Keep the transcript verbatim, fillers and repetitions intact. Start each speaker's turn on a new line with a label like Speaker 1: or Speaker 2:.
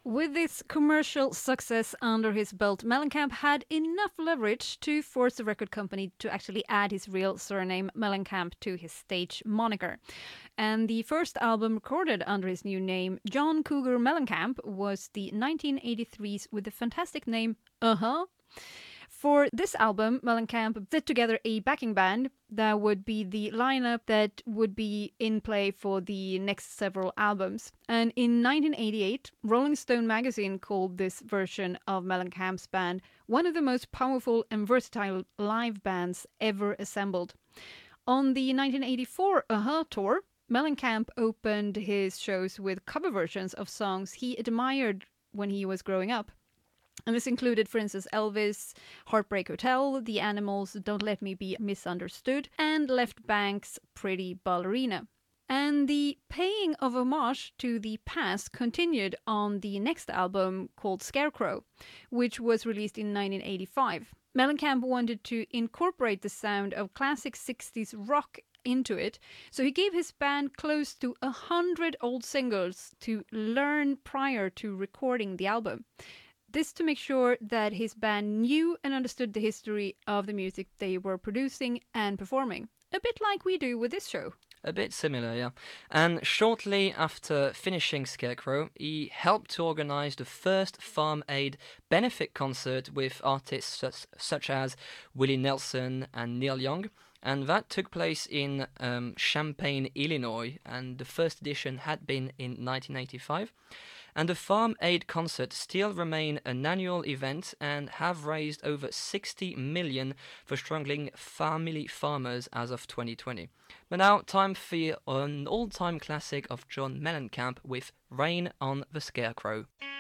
Speaker 1: With this commercial success under his belt, Mellencamp had enough leverage to force the record company to actually add his real surname Mellencamp to his stage moniker. And the first album recorded under his new name, John Cougar Mellencamp, was the nineteen eighty-three's with the fantastic name Uh-huh. For this album, Mellencamp put together a backing band that would be the lineup that would be in play for the next several albums. And in nineteen eighty-eight, Rolling Stone magazine called this version of Mellencamp's band one of the most powerful and versatile live bands ever assembled. On the nineteen eighty-four Uh-huh tour, Mellencamp opened his shows with cover versions of songs he admired when he was growing up. And this included, for instance, Elvis, Heartbreak Hotel, The Animals, Don't Let Me Be Misunderstood, and Left Bank's Pretty Ballerina. And the paying of homage to the past continued on the next album called Scarecrow, which was released in nineteen eighty-five. Mellencamp wanted to incorporate the sound of classic sixties rock into it, so he gave his band close to a hundred old singles to learn prior to recording the album. This to make sure that his band knew and understood the history of the music they were producing and performing. A bit like we do with this show.
Speaker 2: A bit similar, yeah. And shortly after finishing Scarecrow, he helped to organise the first Farm Aid benefit concert with artists such, such as Willie Nelson and Neil Young. And that took place in um, Champaign, Illinois, and the first edition had been in nineteen eighty-five. And the Farm Aid concert still remain an annual event and have raised over sixty million for struggling family farmers as of twenty twenty. But now, time for an all-time classic of John Mellencamp with Rain on the Scarecrow.